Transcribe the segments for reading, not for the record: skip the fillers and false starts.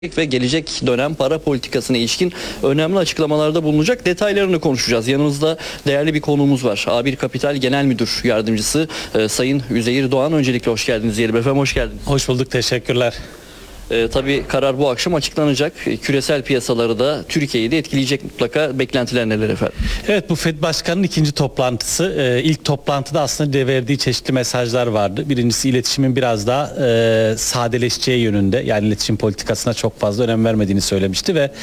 ve gelecek dönem para politikasına ilişkin önemli açıklamalarda bulunacak. Detaylarını konuşacağız. Yanımızda değerli bir konuğumuz var. A1 Kapital Genel Müdür Yardımcısı Sayın Üzeyir Doğan. Öncelikle hoş geldiniz diyelim. Efendim hoş geldiniz. Hoş bulduk, teşekkürler. Tabii karar bu akşam açıklanacak. Küresel piyasaları da Türkiye'yi de etkileyecek mutlaka. Beklentiler neler efendim? Evet, bu FED Başkanı'nın ikinci toplantısı. İlk toplantıda aslında verdiği çeşitli mesajlar vardı. Birincisi iletişimin biraz daha sadeleşeceği yönünde. Yani iletişim politikasına çok fazla önem vermediğini söylemişti ve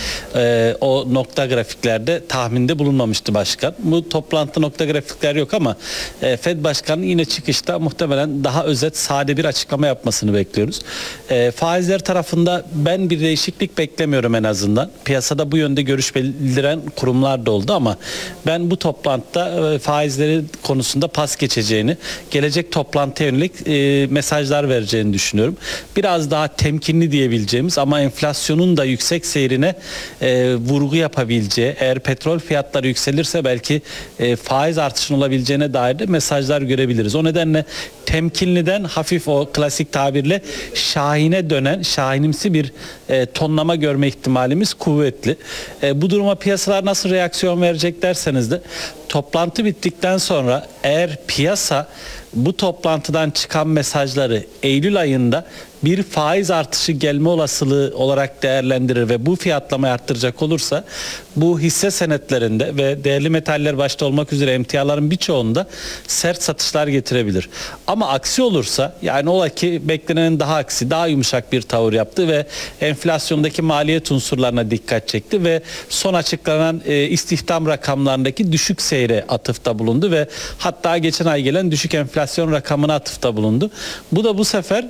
o nokta grafiklerde tahminde bulunmamıştı başkan. Bu toplantı nokta grafikler yok ama FED Başkanı'nın yine çıkışta muhtemelen daha özet, sade bir açıklama yapmasını bekliyoruz. Faizler tarafında ben bir değişiklik beklemiyorum en azından. Piyasada bu yönde görüş bildiren kurumlar da oldu ama ben bu toplantıda faizleri konusunda pas geçeceğini, gelecek toplantıya yönelik mesajlar vereceğini düşünüyorum. Biraz daha temkinli diyebileceğimiz ama enflasyonun da yüksek seyrine vurgu yapabileceği, eğer petrol fiyatları yükselirse belki faiz artışının olabileceğine dair de mesajlar görebiliriz. O nedenle temkinliden hafif, o klasik tabirle şahine dönen, şahinimsi bir tonlama görme ihtimalimiz kuvvetli. Bu duruma piyasalar nasıl reaksiyon verecek derseniz de toplantı bittikten sonra eğer piyasa bu toplantıdan çıkan mesajları Eylül ayında bir faiz artışı gelme olasılığı olarak değerlendirir ve bu fiyatlamayı arttıracak olursa bu hisse senetlerinde ve değerli metaller başta olmak üzere emtiaların birçoğunda sert satışlar getirebilir. Ama aksi olursa, yani ola ki beklenenin daha aksi, daha yumuşak bir tavır yaptı ve enflasyondaki maliyet unsurlarına dikkat çekti ve son açıklanan istihdam rakamlarındaki düşük seyre atıfta bulundu ve hatta geçen ay gelen düşük enflasyon rakamına atıfta bulundu. Bu da bu sefer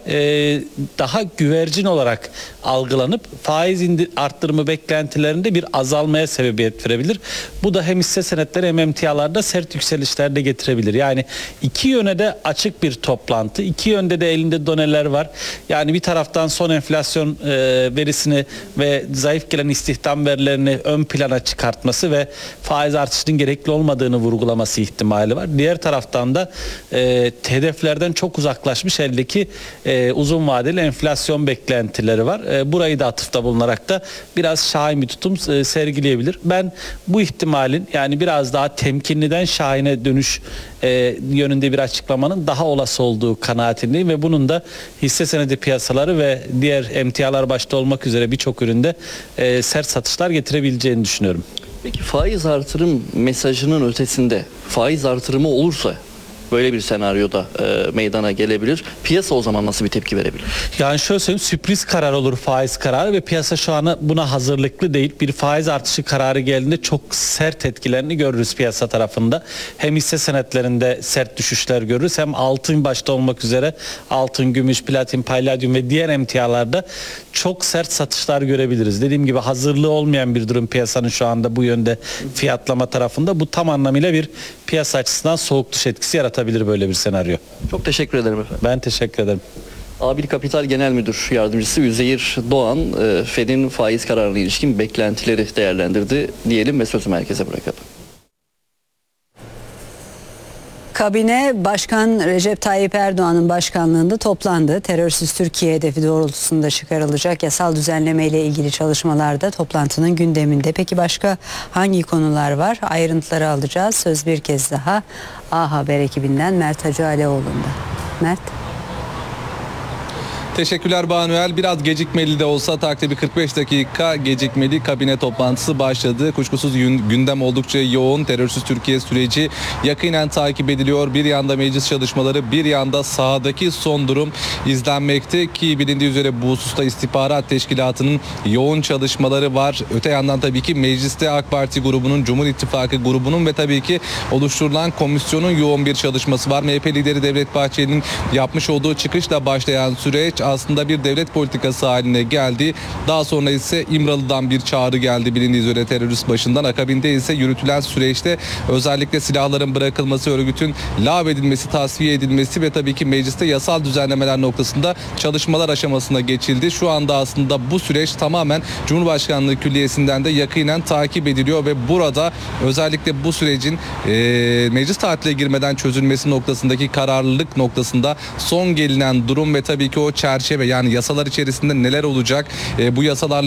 daha güvercin olarak algılanıp faiz arttırımı beklentilerinde bir azalmaya sebebiyet verebilir. Bu da hem hisse senetleri hem emtialarda sert yükselişler de getirebilir. Yani iki yöne de açık bir toplantı. İki yönde de elinde doneler var. Yani bir taraftan son enflasyon verisini ve zayıf gelen istihdam verilerini ön plana çıkartması ve faiz artışının gerekli olmadığını vurgulaması ihtimali var. Diğer taraftan da hedeflerden çok uzaklaşmış eldeki uzun vadeli enflasyon beklentileri var. Burayı da atıfta bulunarak da biraz şahin bir tutum sergileyebilir. Ben bu ihtimalin, yani biraz daha temkinliden şahine dönüş yönünde bir açıklamanın daha olası olduğu kanaatindeyim ve bunun da hisse senedi piyasaları ve diğer emtialar başta olmak üzere birçok üründe sert satışlar getirebileceğini düşünüyorum. Peki faiz artırım mesajının ötesinde faiz artırımı olursa böyle bir senaryoda meydana gelebilir. Piyasa o zaman nasıl bir tepki verebilir? Yani şöyle söyleyeyim, sürpriz karar olur faiz kararı ve piyasa şu an buna hazırlıklı değil. Bir faiz artışı kararı geldiğinde çok sert etkilerini görürüz piyasa tarafında. Hem hisse senetlerinde sert düşüşler görürüz, hem altın başta olmak üzere altın, gümüş, platin, palladium ve diğer emtialarda çok sert satışlar görebiliriz. Dediğim gibi hazırlığı olmayan bir durum piyasanın şu anda bu yönde fiyatlama tarafında. Bu tam anlamıyla bir piyasa açısından soğuk duş etkisi yaratabilir böyle bir senaryo. Çok teşekkür ederim efendim. Ben teşekkür ederim. A1 Kapital Genel Müdür Yardımcısı Üzeyir Doğan, Fed'in faiz kararına ilişkin beklentileri değerlendirdi diyelim ve sözü merkeze bırakalım. Kabine Başkan Recep Tayyip Erdoğan'ın başkanlığında toplandı. Terörsüz Türkiye hedefi doğrultusunda çıkarılacak yasal düzenleme ile ilgili çalışmalar da toplantının gündeminde. Peki başka hangi konular var? Ayrıntıları alacağız. Söz bir kez daha A Haber ekibinden Mert Hacı Aleoğlu'nda. Mert. Teşekkürler Banuel. Biraz gecikmeli de olsa takribi 45 dakika gecikmeli kabine toplantısı başladı. Kuşkusuz gündem oldukça yoğun. Terörsüz Türkiye süreci yakinen takip ediliyor. Bir yanda meclis çalışmaları, bir yanda sahadaki son durum izlenmekte ki bilindiği üzere bu hususta istihbarat teşkilatının yoğun çalışmaları var. Öte yandan tabii ki mecliste AK Parti grubunun, Cumhur İttifakı grubunun ve tabii ki oluşturulan komisyonun yoğun bir çalışması var. MHP lideri Devlet Bahçeli'nin yapmış olduğu çıkışla başlayan süreç aslında bir devlet politikası haline geldi. Daha sonra ise İmralı'dan bir çağrı geldi bilindiği üzere terörist başından. Akabinde ise yürütülen süreçte özellikle silahların bırakılması, örgütün lağvedilmesi, tasfiye edilmesi ve tabii ki mecliste yasal düzenlemeler noktasında çalışmalar aşamasına geçildi. Şu anda aslında bu süreç tamamen Cumhurbaşkanlığı Külliyesi'nden de yakinen takip ediliyor ve burada özellikle bu sürecin meclis tatiline girmeden çözülmesi noktasındaki kararlılık noktasında son gelinen durum ve tabii ki o çerçeve yani yasalar içerisinde neler olacak? Bu yasalarla